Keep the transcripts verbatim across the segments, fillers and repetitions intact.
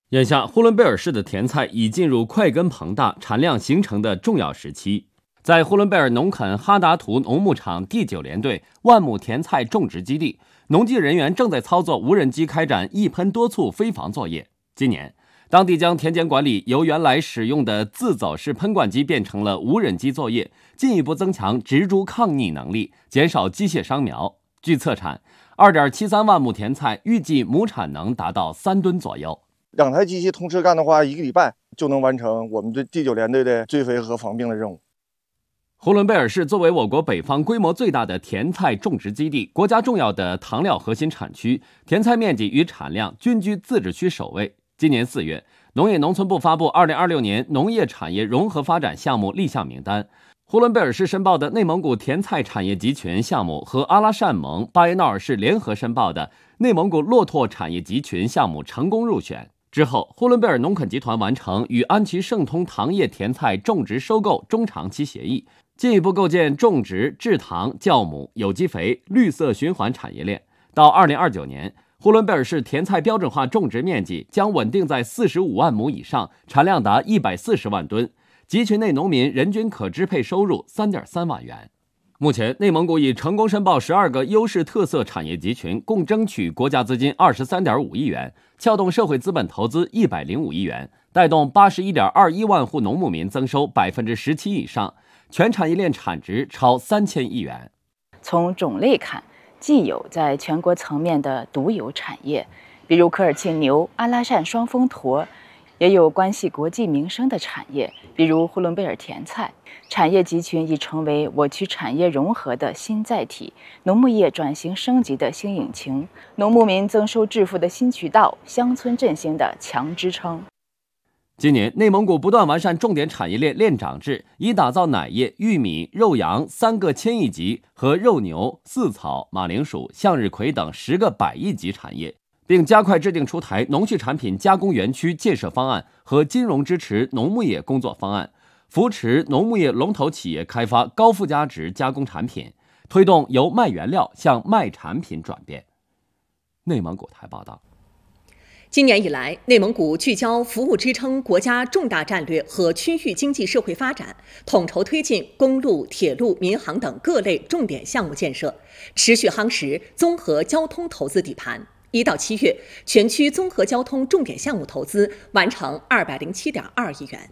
眼下，呼伦贝尔市的甜菜已进入快根膨大、产量形成的重要时期。在呼伦贝尔农垦哈达图农牧场第九联队万亩甜菜种植基地，农技人员正在操作无人机开展一喷多促飞防作业。今年，当地将田间管理由原来使用的自走式喷灌机变成了无人机作业，进一步增强植株抗逆能力，减少机械伤苗。据测产，二点七三万亩甜菜预计亩产能达到三吨左右。 两台机器同时干的话，一个礼拜就能完成我们这第九联队的追肥和防病的任务。 呼伦贝尔市作为我国北方规模最大的甜菜种植基地，国家重要的糖料核心产区，甜菜面积与产量均居自治区首位。今年四月，农业农村部发布二零二六年农业产业融合发展项目立项名单，呼伦贝尔市申报的内蒙古甜菜产业集群项目和阿拉善盟、巴彦淖尔市联合申报的内蒙古骆驼产业集群项目成功入选。之后，呼伦贝尔农垦集团完成与安琪盛通糖业甜菜种植收购中长期协议，进一步构建种植、制糖、酵母、有机肥、绿色循环产业链。到二零二九年，呼伦贝尔市甜菜标准化种植面积将稳定在四十五万亩以上，产量达一百四十万吨，集群内农民人均可支配收入三点三万元。目前，内蒙古已成功申报十二个优势特色产业集群，共争取国家资金二十三点五亿元，撬动社会资本投资一百零五亿元，带动八十一点二一万户农牧民增收百分之十七以上，全产业链产值超三千亿元。 从种类看，既有在全国层面的独有产业，比如科尔沁牛、阿拉善双峰驼，也有关系国际民生的产业，比如呼伦贝尔甜菜。产业集群已成为我区产业融合的新载体，农牧业转型升级的新引擎，农牧民增收致富的新渠道，乡村振兴的强支撑。 今年，内蒙古不断完善重点产业链链长制，以打造奶业、玉米、肉羊三个千亿级和肉牛、饲草、马铃薯、向日葵等十个百亿级产业，并加快制定出台农畜产品加工园区建设方案和金融支持农牧业工作方案，扶持农牧业龙头企业开发高附加值加工产品，推动由卖原料向卖产品转变。内蒙古台报道。 今年以来，内蒙古聚焦服务支撑国家重大战略和区域经济社会发展，统筹推进公路、铁路、民航等各类重点项目建设，持续夯实综合交通投资底盘。一到七月，全区综合交通重点项目投资完成二百零七点二亿元。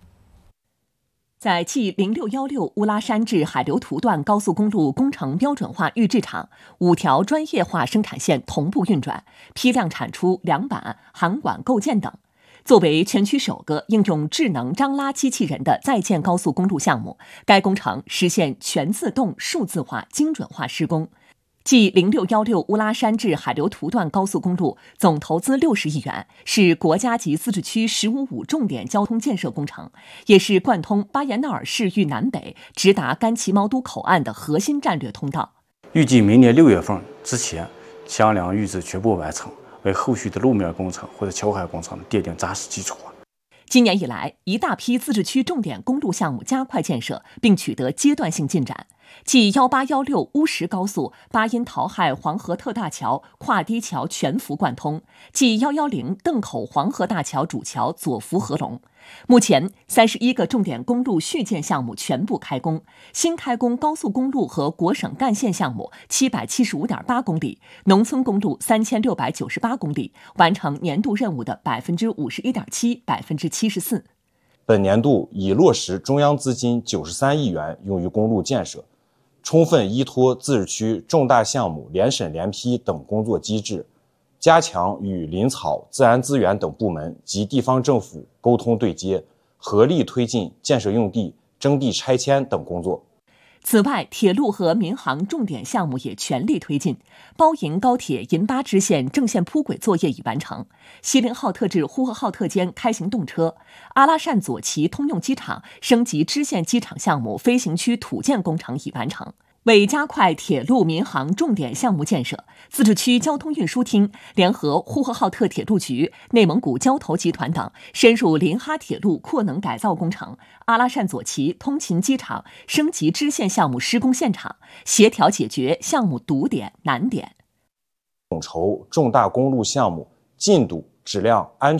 在 G 零六一六乌拉山至海流图段高速公路工程标准化预制厂，五条专业化生产线同步运转，批量产出梁板、涵管构件等。作为全区首个应用智能张拉机器人的在建高速公路项目，该工程实现全自动数字化精准化施工。G 零六一六乌拉山至海流图段高速公路总投资六十亿元，是国家级自治区“十五五”重点交通建设工程，也是贯通巴彦淖尔市域南北直达甘旗毛都口岸的核心战略通道。 预计明年六月份之前，项梁预制全部完成，为后续的路面工程或者桥海工程奠定扎实基础。 今年以来，一大批自治区重点公路项目加快建设，并取得阶段性进展。继幺八一六乌什高速巴音陶亥黄河特大桥跨堤桥全幅贯通，继幺一零邓口黄河大桥主桥左幅合龙。目前，三十一个重点公路续建项目全部开工，新开工高速公路和国省干线项目七百七十五点八公里，农村公路三千六百九十八公里，完成年度任务的百分之五十一点七，百分之七十四。 本年度已落实中央资金九十三亿元用于公路建设，充分依托自治区重大项目联审联批等工作机制，加强与林草、自然资源等部门及地方政府沟通对接，合力推进建设用地、征地拆迁等工作。 此外，铁路和民航重点项目也全力推进。包银高铁银巴支线正线铺轨作业已完成，锡林浩特至呼和浩特间开行动车，阿拉善左旗通用机场升级支线机场项目飞行区土建工程已完成。为加快铁路民航重点项目建设，自治区交通运输厅联合呼和浩特铁路局、内蒙古交投集团等，深入临哈铁路扩能改造工程、阿拉善左旗通勤机场升级支线项目施工现场，协调解决项目堵点难点。 统筹重大公路项目进度、质量、安全